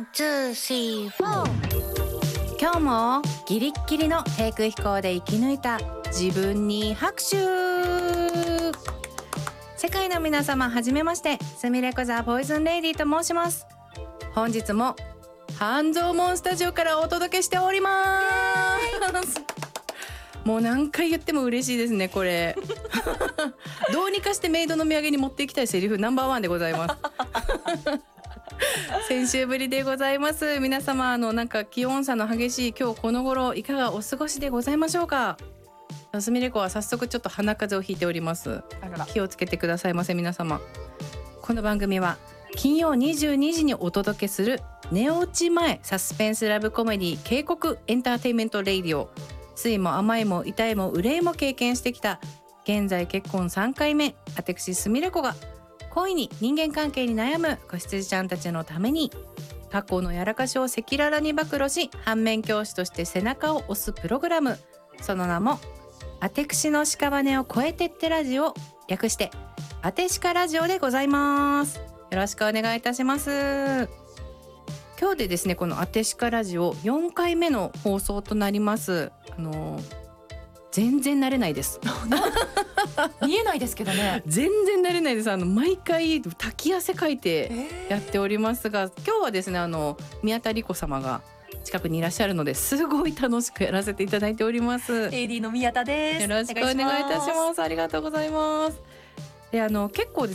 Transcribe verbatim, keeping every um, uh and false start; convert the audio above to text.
ンツースリーフォー。 今日もギリッギリの低空飛行で生き抜いた自分に拍手。世界の皆様はじめまして、スミレコザポイズンレイディと申します。本日も半蔵門スタジオからお届けしておりますもう何回言っても嬉しいですねこれどうにかしてメイドの土産に持っていきたいセリフナンバーワンでございます先週ぶりでございます。皆様あのなんか気温差の激しい今日この頃いかがお過ごしでございましょうか。すみれ子は早速ちょっと鼻風邪をひいております。 あらら、 気をつけてくださいませ皆様。この番組は金曜にじゅうにじにお届けする寝落ち前サスペンスラブコメディ警告エンターテインメントレイディオ。酸いも甘いも痛いも憂いも経験してきた現在結婚さんかいめ私すみれ子が恋に人間関係に悩む子羊ちゃんたちのために過去のやらかしを赤裸々に暴露し反面教師として背中を押すプログラム、その名もあてくしの屍を越えてってラジオ、略してあてしかラジオでございます。よろしくお願いいたします。今日でですねこのあてしかラジオよんかいめの放送となります。あの全然慣れないです見えないですけどね全然慣れないです。あの毎回滝汗かいてやっておりますが、えー、今日はですねあの宮田理子様が近くにいらっしゃるのですごい楽しくやらせていただいております。 エーディー の宮田です。 よろしくお願いいたします。ありがとうございます。であの結構